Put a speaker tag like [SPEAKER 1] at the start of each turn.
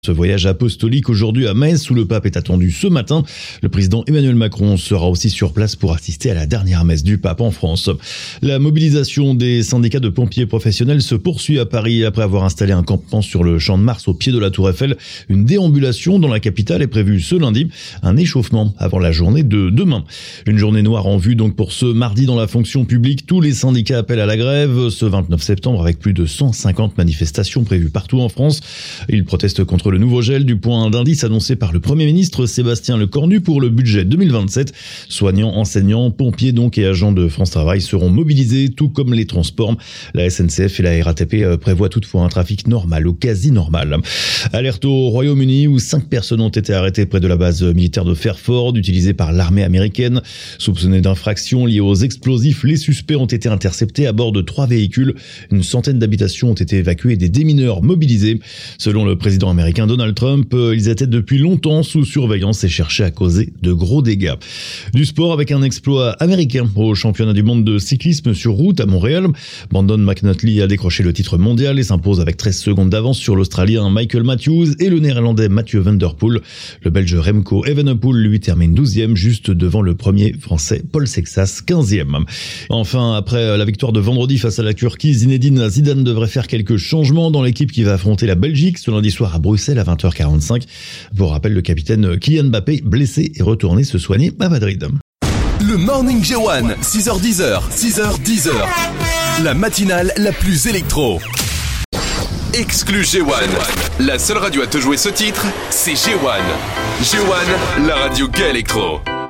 [SPEAKER 1] Ce voyage apostolique aujourd'hui à Metz où le pape est attendu ce matin. Le président Emmanuel Macron sera aussi sur place pour assister à la dernière messe du pape en France. La mobilisation des syndicats de pompiers professionnels se poursuit à Paris après avoir installé un campement sur le Champ de Mars au pied de la Tour Eiffel. Une déambulation dans la capitale est prévue ce lundi. Un échauffement avant la journée de demain. Une journée noire en vue donc pour ce mardi dans la fonction publique. Tous les syndicats appellent à la grève ce 29 septembre avec plus de 150 manifestations prévues partout en France. Ils protestent contre le nouveau gel du point d'indice annoncé par le Premier ministre Sébastien Lecornu pour le budget 2027. Soignants, enseignants, pompiers donc et agents de France Travail seront mobilisés, tout comme les transports. La SNCF et la RATP prévoient toutefois un trafic normal ou quasi normal. Alerte au Royaume-Uni où 5 personnes ont été arrêtées près de la base militaire de Fairford, utilisée par l'armée américaine. Soupçonnés d'infractions liées aux explosifs, les suspects ont été interceptés à bord de 3 véhicules. Une centaine d'habitations ont été évacuées et des démineurs mobilisés. Selon le président américain Donald Trump, ils étaient depuis longtemps sous surveillance et cherchaient à causer de gros dégâts. Du sport avec un exploit américain au championnat du monde de cyclisme sur route à Montréal. Brandon McNulty a décroché le titre mondial et s'impose avec 13 secondes d'avance sur l'Australien Michael Matthews et le Néerlandais Mathieu Van Der Poel. Le Belge Remco Evenepoel lui termine 12e juste devant le premier Français Paul Sexas 15e. Enfin, après la victoire de vendredi face à la Turquie, Zinedine Zidane devrait faire quelques changements dans l'équipe qui va affronter la Belgique ce lundi soir à Bruxelles à 20h45. Pour rappel, le capitaine Kylian Mbappé, blessé, est retourné se soigner à Madrid.
[SPEAKER 2] Le Morning G1, 6h10, 6h10. La matinale la plus électro. Exclu G1. La seule radio à te jouer ce titre, c'est G1. G1, la radio gay électro.